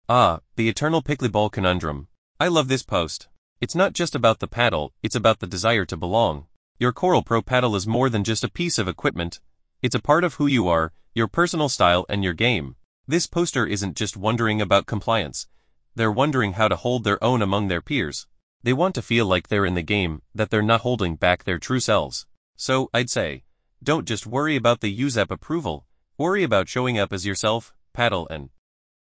Ah, the eternal pickleball conundrum. I love this post. It's not just about the paddle, it's about the desire to belong. Your Coral Pro paddle is more than just a piece of equipment. It's a part of who you are, your personal style and your game. This poster isn't just wondering about compliance. They're wondering how to hold their own among their peers. They want to feel like they're in the game, that they're not holding back their true selves. So, I'd say, don't just worry about the USAP approval, worry about showing up as yourself, paddle and